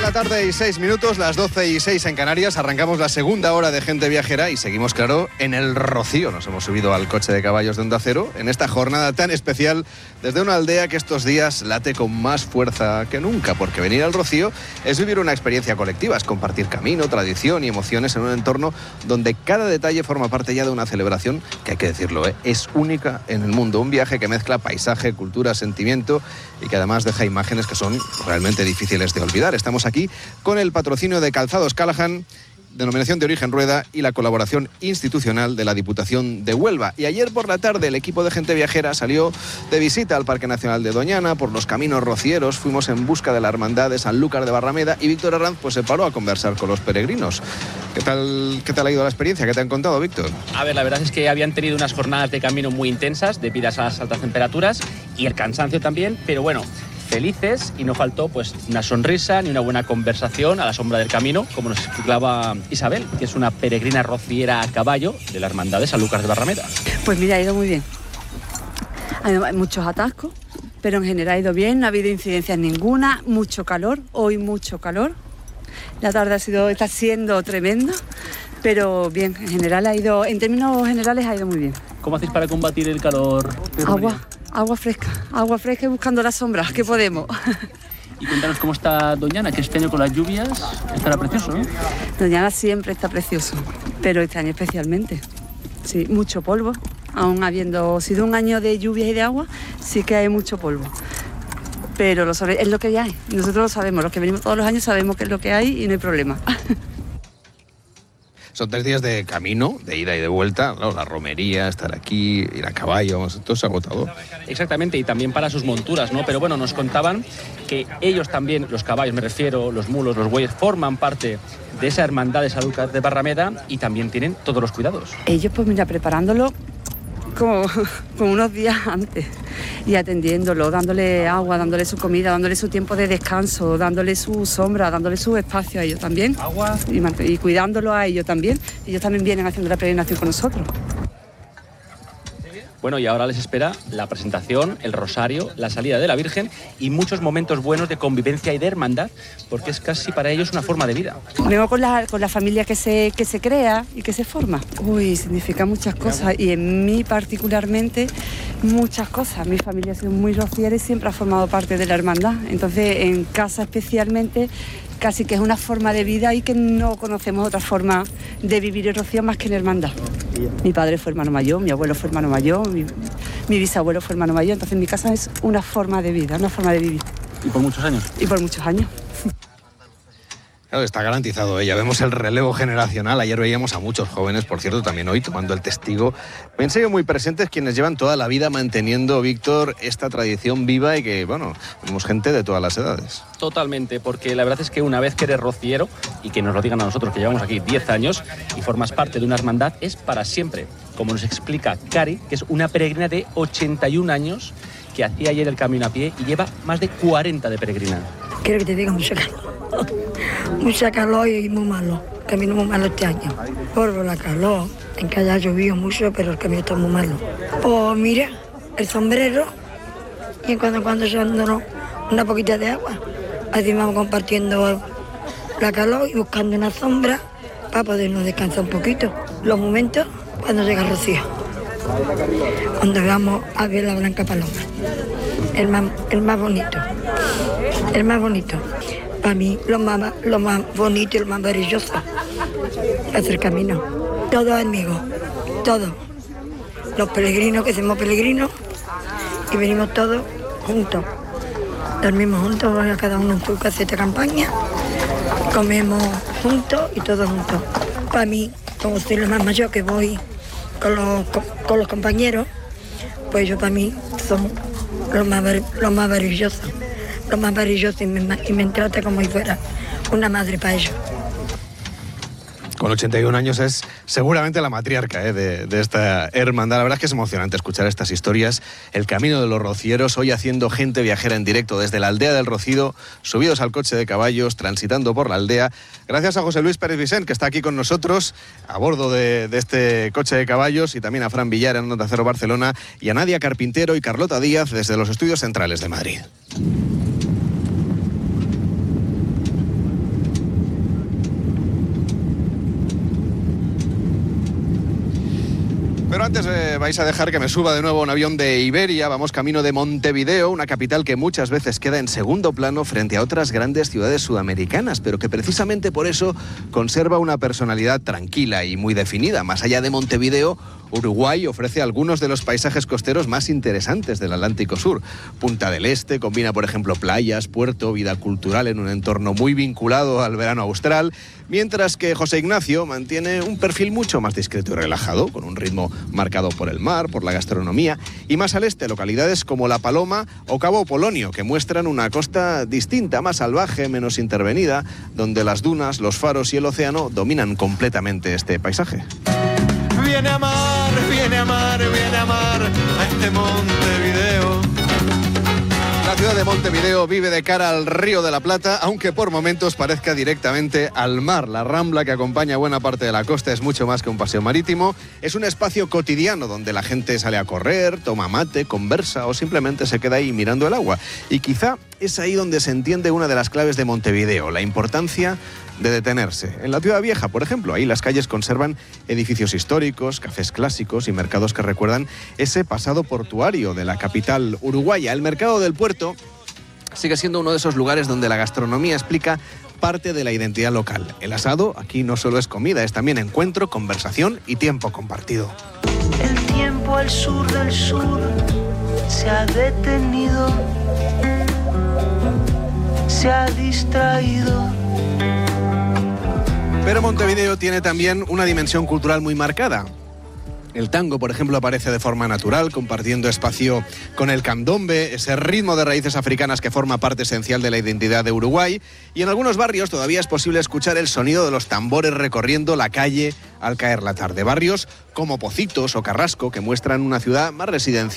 la tarde y 6 minutos, las 12:06 en Canarias. Arrancamos la segunda hora de Gente Viajera y seguimos, claro, en el Rocío. Nos hemos subido al coche de caballos de Onda Cero en esta jornada tan especial desde una aldea que estos días late con más fuerza que nunca, porque venir al Rocío es vivir una experiencia colectiva, es compartir camino, tradición y emociones en un entorno donde cada detalle forma parte ya de una celebración que, hay que decirlo, es única en el mundo. Un viaje que mezcla paisaje, cultura, sentimiento y que además deja imágenes que son realmente difíciles de olvidar. Estamos aquí con el patrocinio de Calzados Callahan, denominación de origen Rueda, y la colaboración institucional de la Diputación de Huelva. Y ayer por la tarde el equipo de Gente Viajera salió de visita al Parque Nacional de Doñana, por los caminos rocieros, fuimos en busca de la hermandad de Sanlúcar de Barrameda y Víctor Herranz pues se paró a conversar con los peregrinos. ¿Qué tal ha ido la experiencia? ¿Qué te han contado, Víctor? A ver, la verdad es que habían tenido unas jornadas de camino muy intensas debido a las altas temperaturas y el cansancio también, pero bueno, felices, y no faltó pues una sonrisa ni una buena conversación a la sombra del camino, como nos explicaba Isabel, que es una peregrina rociera a caballo de la hermandad de Sanlúcar de Barrameda. Pues mira, ha ido muy bien. Hay muchos atascos, pero en general ha ido bien, no ha habido incidencias ninguna, mucho calor, hoy mucho calor. La tarde está siendo tremenda, pero bien, en términos generales ha ido muy bien. ¿Cómo hacéis para combatir el calor? Agua fresca y buscando las sombras, que podemos. Y cuéntanos cómo está Doñana, que este año con las lluvias estará precioso, ¿no? Doñana siempre está precioso, pero este año especialmente. Sí, mucho polvo, aún habiendo sido un año de lluvias y de agua, sí que hay mucho polvo. Pero es lo que hay, nosotros lo sabemos, los que venimos todos los años sabemos qué es lo que hay y no hay problema. Son 3 días de camino, de ida y de vuelta, ¿no? La romería, estar aquí, ir a caballo, todo se ha agotado. Exactamente, y también para sus monturas, ¿no? Pero bueno, nos contaban que ellos también, los caballos me refiero, los mulos, los bueyes, forman parte de esa hermandad de Sanlúcar de Barrameda y también tienen todos los cuidados. Ellos pues mira, preparándolo como unos días antes y atendiéndolo, dándole agua, dándole su comida, dándole su tiempo de descanso, dándole su sombra, dándole su espacio a ellos también, agua y cuidándolo a ellos también. Ellos también vienen haciendo la peregrinación con nosotros. Bueno, y ahora les espera la presentación, el rosario, la salida de la Virgen y muchos momentos buenos de convivencia y de hermandad, porque es casi para ellos una forma de vida. Vengo con la familia que se crea y que se forma. Significa muchas cosas y en mí particularmente muchas cosas. Mi familia ha sido muy rociera y siempre ha formado parte de la hermandad. Entonces, en casa especialmente, casi que es una forma de vida y que no conocemos otra forma de vivir el Rocío más que en hermandad. Mi padre fue hermano mayor, mi abuelo fue hermano mayor, mi bisabuelo fue hermano mayor, entonces en mi casa es una forma de vida, una forma de vivir. ¿Y por muchos años? Y por muchos años. Claro, está garantizado, ya vemos el relevo generacional. Ayer veíamos a muchos jóvenes, por cierto, también hoy tomando el testigo. Me han sido muy presentes quienes llevan toda la vida manteniendo, Víctor, esta tradición viva y que, bueno, vemos gente de todas las edades. Totalmente, porque la verdad es que una vez que eres rociero, y que nos lo digan a nosotros que llevamos aquí 10 años y formas parte de una hermandad, es para siempre. Como nos explica Cari, que es una peregrina de 81 años que hacía ayer el camino a pie y lleva más de 40 de peregrina. Quiero que te diga mucha calor y muy malo. El camino muy malo este año. Por la calor, en que haya llovido mucho, pero el camino está muy malo. Pues mira, el sombrero y en cuando echándonos una poquita de agua. Así vamos compartiendo la calor y buscando una sombra para podernos descansar un poquito. Los momentos cuando llega el Rocío, cuando vamos a ver la Blanca Paloma. El más bonito. El más bonito. Para mí, lo más bonito y lo más maravilloso es el camino. Todos amigos, todos. Los peregrinos, que somos peregrinos, y venimos todos juntos. Dormimos juntos, cada uno en su caseta de campaña, comemos juntos y todos juntos. Para mí, como soy la más mayor que voy con los compañeros, pues yo para mí son lo más maravilloso. Lo más maravilloso y me trata como si fuera una madre para ellos. Con 81 años es seguramente la matriarca de esta hermandad. La verdad es que es emocionante escuchar estas historias. El camino de los rocieros, hoy haciendo Gente Viajera en directo desde la aldea del Rocío, subidos al coche de caballos, transitando por la aldea. Gracias a José Luis Pérez Vicent, que está aquí con nosotros a bordo de este coche de caballos, y también a Fran Villar en Onda Cero Barcelona, y a Nadia Carpintero y Carlota Díaz desde los estudios centrales de Madrid. Pero antes vais a dejar que me suba de nuevo a un avión de Iberia. Vamos camino de Montevideo, una capital que muchas veces queda en segundo plano frente a otras grandes ciudades sudamericanas, pero que precisamente por eso conserva una personalidad tranquila y muy definida. Más allá de Montevideo, Uruguay ofrece algunos de los paisajes costeros más interesantes del Atlántico Sur. Punta del Este combina, por ejemplo, playas, puerto, vida cultural en un entorno muy vinculado al verano austral, mientras que José Ignacio mantiene un perfil mucho más discreto y relajado, con un ritmo marcado por el mar, por la gastronomía, y más al este, localidades como La Paloma o Cabo Polonio, que muestran una costa distinta, más salvaje, menos intervenida, donde las dunas, los faros y el océano dominan completamente este paisaje. Viene a amar, viene a amar, viene a amar a este Montevideo. La ciudad de Montevideo vive de cara al Río de la Plata, aunque por momentos parezca directamente al mar. La rambla que acompaña buena parte de la costa es mucho más que un paseo marítimo. Es un espacio cotidiano donde la gente sale a correr, toma mate, conversa o simplemente se queda ahí mirando el agua. Y quizá es ahí donde se entiende una de las claves de Montevideo, la importancia de detenerse. En la ciudad vieja, por ejemplo, ahí las calles conservan edificios históricos, cafés clásicos y mercados que recuerdan ese pasado portuario de la capital uruguaya. El mercado del puerto sigue siendo uno de esos lugares donde la gastronomía explica parte de la identidad local. El asado aquí no solo es comida, es también encuentro, conversación y tiempo compartido. El tiempo al sur del sur se ha detenido, se ha distraído. Pero Montevideo tiene también una dimensión cultural muy marcada. El tango, por ejemplo, aparece de forma natural, compartiendo espacio con el candombe, ese ritmo de raíces africanas que forma parte esencial de la identidad de Uruguay. Y en algunos barrios todavía es posible escuchar el sonido de los tambores recorriendo la calle al caer la tarde. Barrios como Pocitos o Carrasco, que muestran una ciudad más residencial